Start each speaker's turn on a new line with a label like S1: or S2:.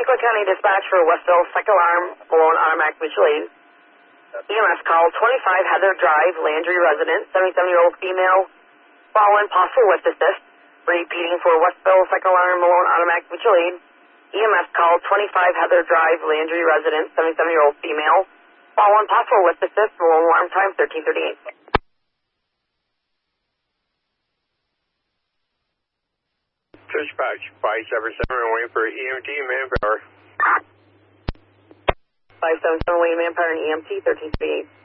S1: Franklin County Dispatch for Westville, second alarm, Malone Automatic Mutual Aid. EMS call 25 Heather Drive, Landry resident, 77-year-old female, following possible lift assist. Repeating for Westville, second alarm, Malone Automatic Mutual Aid. EMS call 25 Heather Drive, Landry resident, 77-year-old female, following possible lift assist. Malone alarm time 13:38.
S2: Dispatch 577, waiting for EMT manpower.
S1: 577 waiting manpower and EMT 13:38.